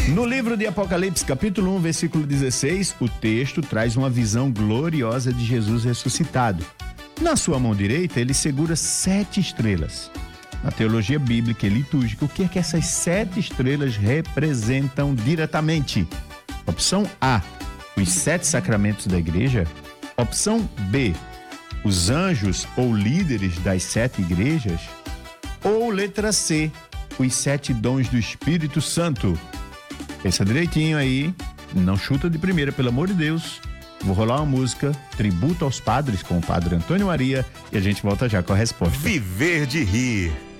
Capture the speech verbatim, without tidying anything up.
No livro de Apocalipse, capítulo um, versículo dezesseis, o texto traz uma visão gloriosa de Jesus ressuscitado. Na sua mão direita, ele segura sete estrelas. Na teologia bíblica e litúrgica, o que é que essas sete estrelas representam diretamente? Opção A, os sete sacramentos da igreja. Opção B, os anjos ou líderes das sete igrejas. Ou letra C, os sete dons do Espírito Santo. Pensa direitinho aí, não chuta de primeira, pelo amor de Deus. Vou rolar uma música, Tributo aos Padres, com o Padre Antônio Maria, e a gente volta já com a resposta. Viver de rir.